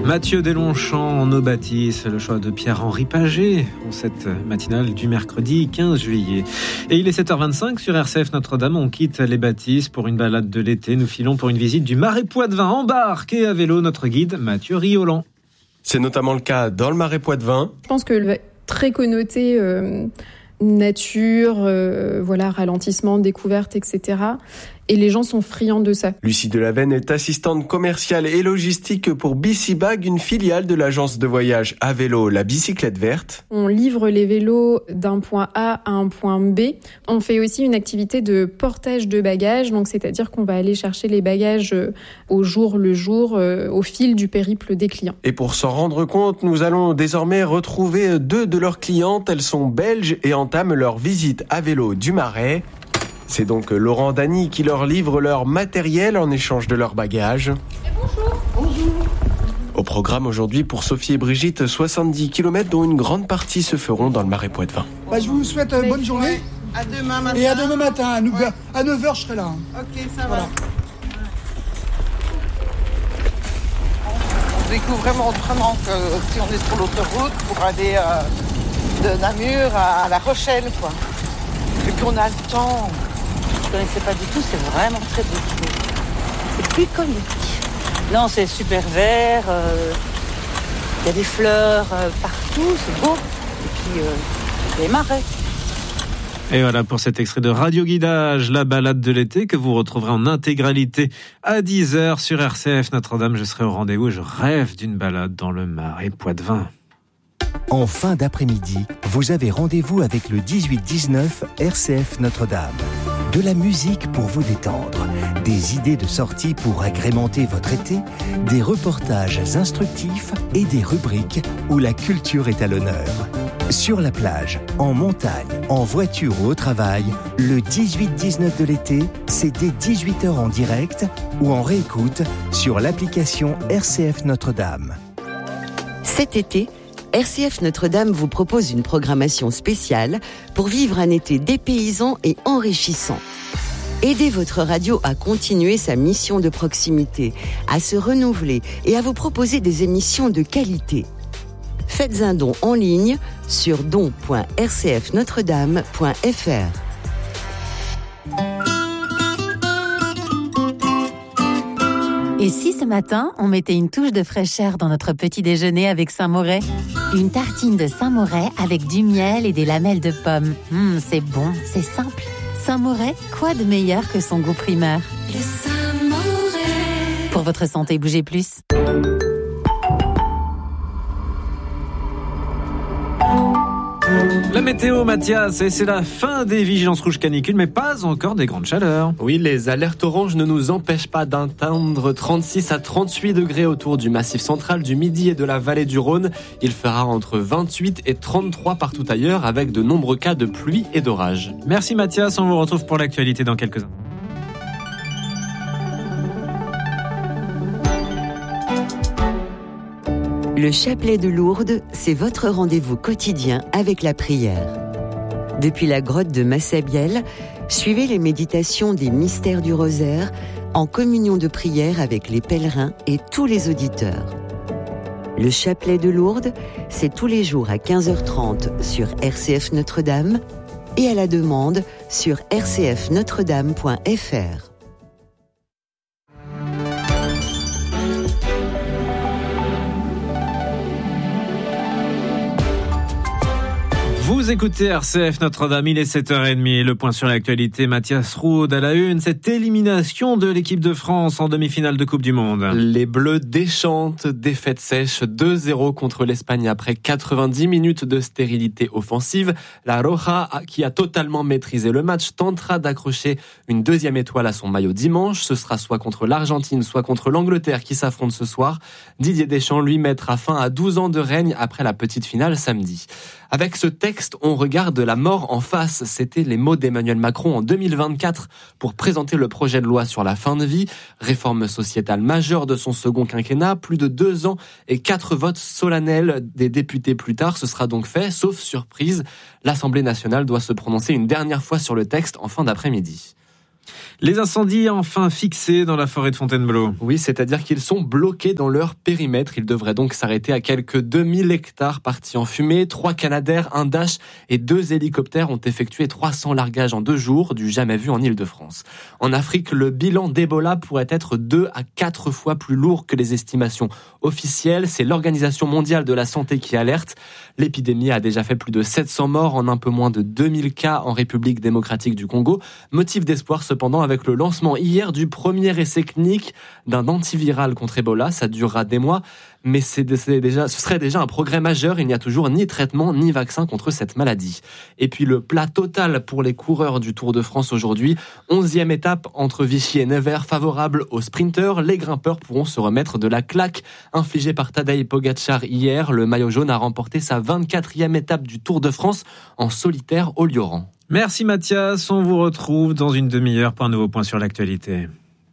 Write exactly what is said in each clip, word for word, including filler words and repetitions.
Mathieu Deslongchamps, Nos bâtisses, le choix de Pierre-Henri Paget, en cette matinale du mercredi quinze juillet. Et il est sept heures vingt-cinq sur R C F Notre-Dame. On quitte les bâtisses pour une balade de l'été. Nous filons pour une visite du Marais Poitevin. Embarque et à vélo notre guide Mathieu Riolan. C'est notamment le cas dans le Marais Poitevin. Je pense que le très connoté euh, nature, euh, voilà, ralentissement, découverte, et cetera. Et les gens sont friands de ça. Lucie Delavenne est assistante commerciale et logistique pour Bicibag, une filiale de l'agence de voyage à vélo La Bicyclette Verte. On livre les vélos d'un point A à un point B. On fait aussi une activité de portage de bagages, donc c'est-à-dire qu'on va aller chercher les bagages au jour le jour, au fil du périple des clients. Et pour s'en rendre compte, nous allons désormais retrouver deux de leurs clientes. Elles sont belges et entament leur visite à vélo du Marais. C'est donc Laurent Dany qui leur livre leur matériel en échange de leurs bagages. Et bonjour. Bonjour. Au programme aujourd'hui pour Sophie et Brigitte, soixante-dix kilomètres dont une grande partie se feront dans le Marais Poitevin. Bah, je vous souhaite une bonne journée. À demain matin. Et à demain matin, à neuf heures, ouais. à neuf heures je serai là. Ok, ça voilà. va. On découvre vraiment autrement que si on est sur l'autoroute pour aller euh, de Namur à La Rochelle, quoi. Et puis on a le temps. Je ne connaissais pas du tout, c'est vraiment très beau. C'est bucolique. Non, c'est super vert, il euh, y a des fleurs euh, partout, c'est beau. Et puis euh, les marais. Et voilà pour cet extrait de Radio Guidage, la balade de l'été que vous retrouverez en intégralité à dix heures sur R C F Notre-Dame. Je serai au rendez-vous, je rêve d'une balade dans le Marais Poitevin. En fin d'après-midi, vous avez rendez-vous avec le dix-huit dix-neuf R C F Notre-Dame. De la musique pour vous détendre, des idées de sortie pour agrémenter votre été, des reportages instructifs et des rubriques où la culture est à l'honneur. Sur la plage, en montagne, en voiture ou au travail, le dix-huit dix-neuf de l'été, c'est dès dix-huit heures en direct ou en réécoute sur l'application R C F Notre-Dame. Cet été, R C F Notre-Dame vous propose une programmation spéciale pour vivre un été dépaysant et enrichissant. Aidez votre radio à continuer sa mission de proximité, à se renouveler et à vous proposer des émissions de qualité. Faites un don en ligne sur don point r c f notre dame point f r. Et si ce matin, on mettait une touche de fraîcheur dans notre petit déjeuner avec Saint-Moret ? Une tartine de Saint-Moret avec du miel et des lamelles de pommes. Mmh, c'est bon, c'est simple. Saint-Moret, quoi de meilleur que son goût primeur ? Le Saint-Moret. Pour votre santé, bougez plus. La météo, Mathias, et c'est la fin des vigilances rouges canicule, mais pas encore des grandes chaleurs. Oui, les alertes oranges ne nous empêchent pas d'atteindre trente-six à trente-huit degrés autour du Massif central, du Midi et de la vallée du Rhône. Il fera entre vingt-huit et trente-trois partout ailleurs, avec de nombreux cas de pluie et d'orage. Merci Mathias, on vous retrouve pour l'actualité dans quelques instants. Le chapelet de Lourdes, c'est votre rendez-vous quotidien avec la prière. Depuis la grotte de Massabielle, suivez les méditations des mystères du rosaire en communion de prière avec les pèlerins et tous les auditeurs. Le chapelet de Lourdes, c'est tous les jours à quinze heures trente sur R C F Notre-Dame et à la demande sur r c f notre dame point f r. Vous écoutez R C F Notre-Dame, il est sept heures trente, le point sur l'actualité, Mathias Roud à la une, cette élimination de l'équipe de France en demi-finale de Coupe du Monde. Les Bleus déchantent, défaite sèche, deux zéro contre l'Espagne après quatre-vingt-dix minutes de stérilité offensive. La Roja, qui a totalement maîtrisé le match, tentera d'accrocher une deuxième étoile à son maillot dimanche. Ce sera soit contre l'Argentine, soit contre l'Angleterre qui s'affrontent ce soir. Didier Deschamps, lui, mettra fin à douze ans de règne après la petite finale samedi. Avec ce texte, on regarde la mort en face. C'était les mots d'Emmanuel Macron en deux mille vingt-quatre pour présenter le projet de loi sur la fin de vie. Réforme sociétale majeure de son second quinquennat. Plus de deux ans et quatre votes solennels des députés plus tard. Ce sera donc fait, sauf surprise. L'Assemblée nationale doit se prononcer une dernière fois sur le texte en fin d'après-midi. Les incendies enfin fixés dans la forêt de Fontainebleau. Oui, c'est-à-dire qu'ils sont bloqués dans leur périmètre. Ils devraient donc s'arrêter à quelques deux mille hectares partis en fumée. Trois Canadair, un Dash et deux hélicoptères ont effectué trois cents largages en deux jours, du jamais vu en Île-de-France. En Afrique, le bilan d'Ebola pourrait être deux à quatre fois plus lourd que les estimations officielles. C'est l'Organisation mondiale de la santé qui alerte. L'épidémie a déjà fait plus de sept cents morts en un peu moins de deux mille cas en République démocratique du Congo. Motif d'espoir cependant avec le lancement hier du premier essai clinique d'un antiviral contre Ebola. Ça durera des mois, mais c'est, c'est déjà, ce serait déjà un progrès majeur. Il n'y a toujours ni traitement ni vaccin contre cette maladie. Et puis le plat total pour les coureurs du Tour de France aujourd'hui. Onzième étape entre Vichy et Nevers, favorable aux sprinteurs. Les grimpeurs pourront se remettre de la claque infligée par Tadej Pogačar hier. Le maillot jaune a remporté sa vingt-quatrième étape du Tour de France en solitaire au Lioran. Merci Mathias, on vous retrouve dans une demi-heure pour un nouveau point sur l'actualité.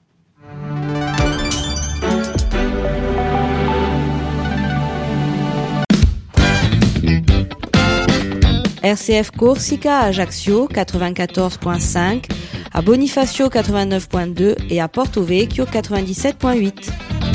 R C F Corsica à Ajaccio quatre-vingt-quatorze virgule cinq, à Bonifacio quatre-vingt-neuf virgule deux et à Porto Vecchio quatre-vingt-dix-sept virgule huit.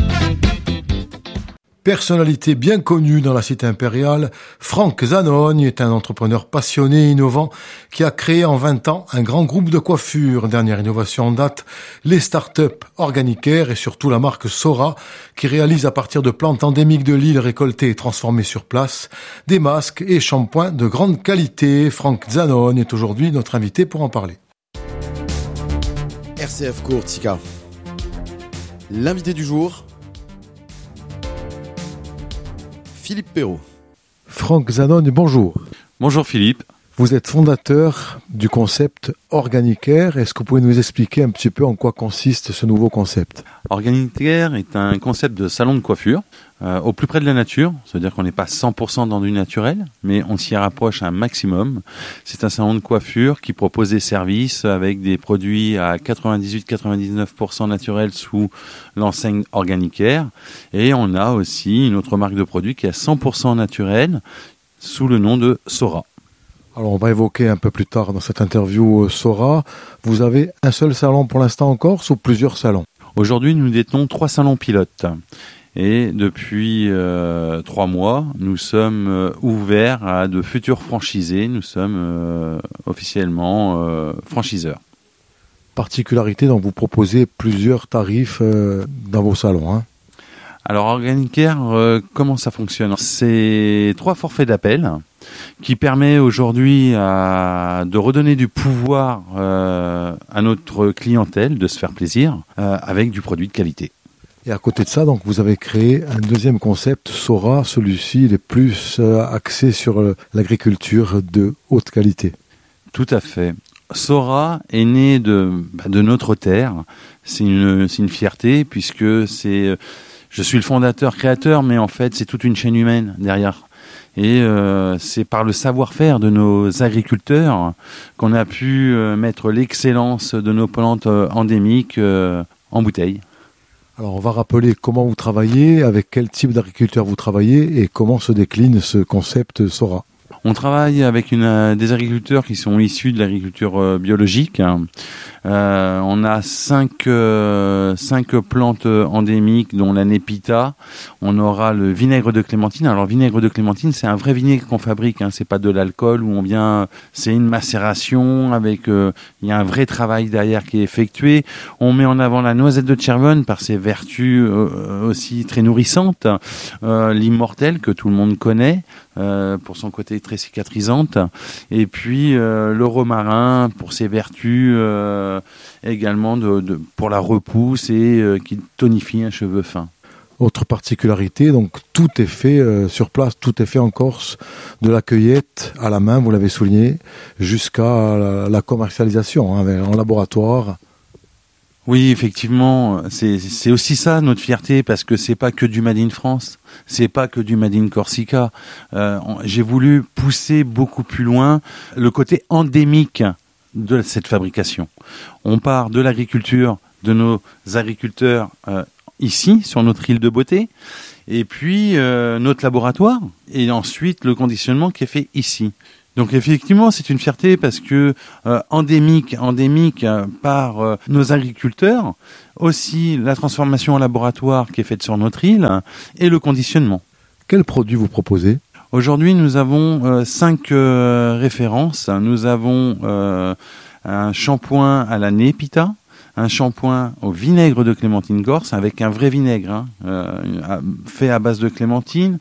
Personnalité bien connue dans la cité impériale, Franck Zanogne est un entrepreneur passionné et innovant qui a créé en vingt ans un grand groupe de coiffure. Dernière innovation en date, les startups Organicare et surtout la marque Sora qui réalise à partir de plantes endémiques de l'île récoltées et transformées sur place des masques et shampoings de grande qualité. Franck Zanogne est aujourd'hui notre invité pour en parler. R C F Corsica. L'invité du jour, Philippe Perrault. Franck Zanogne, bonjour. Bonjour Philippe. Vous êtes fondateur du concept Organicare. Est-ce que vous pouvez nous expliquer un petit peu en quoi consiste ce nouveau concept ? Organicare est un concept de salon de coiffure euh, au plus près de la nature. C'est-à-dire qu'on n'est pas cent pour cent dans du naturel, mais on s'y rapproche un maximum. C'est un salon de coiffure qui propose des services avec des produits à quatre-vingt-dix-huit à quatre-vingt-dix-neuf pour cent naturels sous l'enseigne Organicare. Et on a aussi une autre marque de produits qui est à cent pour cent naturel sous le nom de Sora. Alors on va évoquer un peu plus tard dans cette interview Sora. Vous avez un seul salon pour l'instant en Corse ou plusieurs salons ? Aujourd'hui, nous détenons trois salons pilotes. Et depuis euh, trois mois, nous sommes euh, ouverts à de futurs franchisés. Nous sommes euh, officiellement euh, franchiseurs. Particularité, donc vous proposez plusieurs tarifs euh, dans vos salons, hein ? Alors Organicare, euh, comment ça fonctionne ? C'est trois forfaits d'appel qui permet aujourd'hui à, de redonner du pouvoir euh, à notre clientèle, de se faire plaisir euh, avec du produit de qualité. Et à côté de ça, donc vous avez créé un deuxième concept, Sora. Celui-ci, il est plus euh, axé sur euh, l'agriculture de haute qualité. Tout à fait. Sora est né de, bah, de notre terre. C'est une, c'est une fierté puisque c'est... Je suis le fondateur, créateur, mais en fait, c'est toute une chaîne humaine derrière. Et euh, c'est par le savoir-faire de nos agriculteurs qu'on a pu euh, mettre l'excellence de nos plantes euh, endémiques euh, en bouteille. Alors, on va rappeler comment vous travaillez, avec quel type d'agriculteur vous travaillez et comment se décline ce concept Sora. On travaille avec une, euh, des agriculteurs qui sont issus de l'agriculture euh, biologique. Euh, on a cinq, euh, cinq plantes endémiques, dont la népita. On aura le vinaigre de clémentine. Alors, vinaigre de clémentine, c'est un vrai vinaigre qu'on fabrique. Hein. C'est pas de l'alcool où on vient. C'est une macération avec. Il euh, y a un vrai travail derrière qui est effectué. On met en avant la noisette de Chervonne par ses vertus euh, aussi très nourrissantes. Euh, l'immortel que tout le monde connaît. Euh, pour son côté très cicatrisante, et puis euh, le romarin pour ses vertus euh, également de, de, pour la repousse et euh, qui tonifie un cheveu fin. Autre particularité, donc tout est fait euh, sur place, tout est fait en Corse, de la cueillette à la main, vous l'avez souligné, jusqu'à la, la commercialisation hein, en laboratoire. Oui, effectivement, c'est, c'est aussi ça notre fierté, parce que c'est pas que du Made in France, c'est pas que du Made in Corsica. Euh, j'ai voulu pousser beaucoup plus loin le côté endémique de cette fabrication. On part de l'agriculture, de nos agriculteurs euh, ici, sur notre île de beauté, et puis euh, notre laboratoire, et ensuite le conditionnement qui est fait ici. Donc effectivement, c'est une fierté parce que euh, endémique, endémique euh, par euh, nos agriculteurs, aussi la transformation en laboratoire qui est faite sur notre île et le conditionnement. Quels produits vous proposez ? Aujourd'hui, nous avons euh, cinq euh, références. Nous avons euh, un shampoing à la népita, un shampoing au vinaigre de clémentine corse avec un vrai vinaigre hein, euh, fait à base de clémentine,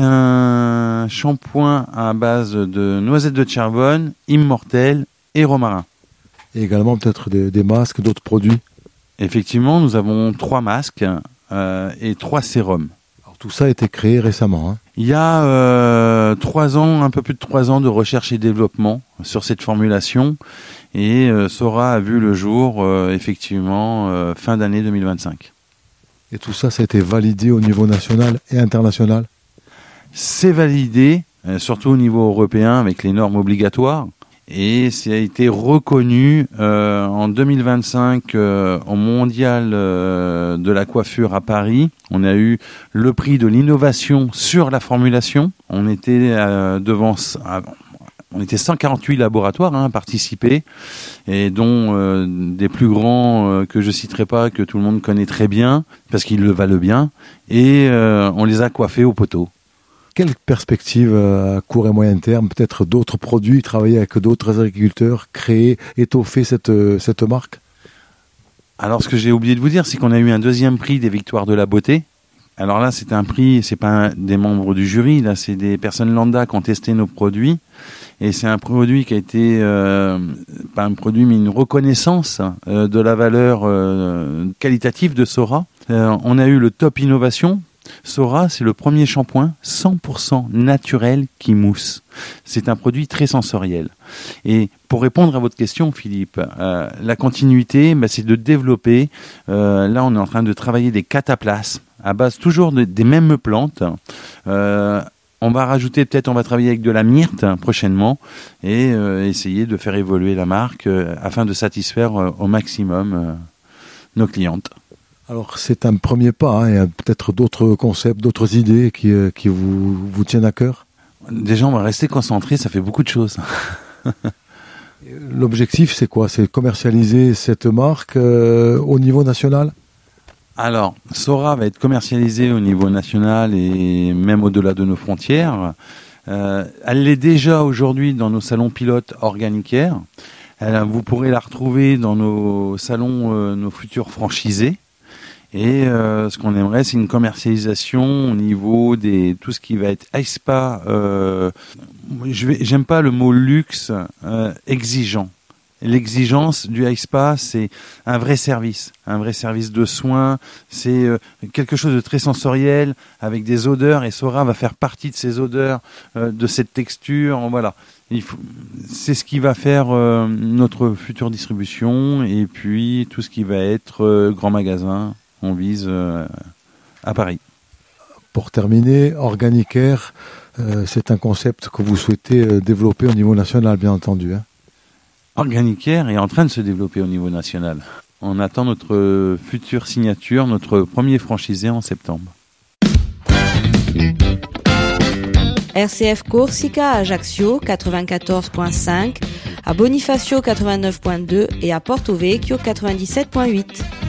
un shampoing à base de noisettes de Tcherbonne, immortel et romarin. Et également peut-être des, des masques, d'autres produits. Effectivement, nous avons trois masques euh, et trois sérums. Alors, tout ça a été créé récemment. Hein. Il y a euh, trois ans, un peu plus de trois ans de recherche et développement sur cette formulation. Et euh, Sora a vu le jour, euh, effectivement, euh, fin d'année deux mille vingt-cinq. Et tout ça, ça a été validé au niveau national et international ? C'est validé, euh, surtout au niveau européen, avec les normes obligatoires. Et ça a été reconnu euh, en deux mille vingt-cinq euh, au Mondial euh, de la coiffure à Paris. On a eu le prix de l'innovation sur la formulation. On était euh, devant... Euh, On était cent quarante-huit laboratoires hein, à participer, et dont euh, des plus grands euh, que je citerai pas, que tout le monde connaît très bien, parce qu'ils le valent bien, et euh, on les a coiffés au poteau. Quelle perspective à court et moyen terme, peut-être d'autres produits, travailler avec d'autres agriculteurs, créer, étoffer cette, cette marque ? Alors ce que j'ai oublié de vous dire, c'est qu'on a eu un deuxième prix des Victoires de la Beauté. Alors là, c'est un prix, c'est pas un, des membres du jury, là, c'est des personnes lambda qui ont testé nos produits. Et c'est un produit qui a été, euh, pas un produit, mais une reconnaissance euh, de la valeur euh, qualitative de Sora. Euh, on a eu le top innovation. Sora, c'est le premier shampoing cent pour cent naturel qui mousse. C'est un produit très sensoriel. Et pour répondre à votre question, Philippe, euh, la continuité, bah, c'est de développer. Euh, là, on est en train de travailler des cataplasmes à base toujours de, des mêmes plantes. Euh, on va rajouter, peut-être, on va travailler avec de la myrte hein, prochainement et euh, essayer de faire évoluer la marque euh, afin de satisfaire euh, au maximum euh, nos clientes. Alors c'est un premier pas, hein, il y a peut-être d'autres concepts, d'autres idées qui, euh, qui vous, vous tiennent à cœur ? Déjà, on va rester concentré, ça fait beaucoup de choses. L'objectif, c'est quoi ? C'est commercialiser cette marque euh, au niveau national ? Alors, Sora va être commercialisée au niveau national et même au-delà de nos frontières. Euh, elle l'est déjà aujourd'hui dans nos salons pilotes Organicaire. Elle, vous pourrez la retrouver dans nos salons, euh, nos futurs franchisés. Et euh, ce qu'on aimerait, c'est une commercialisation au niveau des tout ce qui va être iSpa. Euh, je vais, j'aime pas le mot luxe, euh, exigeant. L'exigence du iSpa, c'est un vrai service, un vrai service de soins. C'est euh, quelque chose de très sensoriel, avec des odeurs. Et Sora va faire partie de ces odeurs, euh, de cette texture. Voilà. Il faut, c'est ce qui va faire euh, notre future distribution. Et puis tout ce qui va être euh, grand magasin. On vise euh, à Paris. Pour terminer, Organicaire, euh, c'est un concept que vous souhaitez euh, développer au niveau national, bien entendu. Hein. Organicaire est en train de se développer au niveau national. On attend notre future signature, notre premier franchisé en septembre. R C F Corsica à Ajaccio quatre-vingt-quatorze virgule cinq, à Bonifacio quatre-vingt-neuf virgule deux et à Porto Vecchio quatre-vingt-dix-sept virgule huit.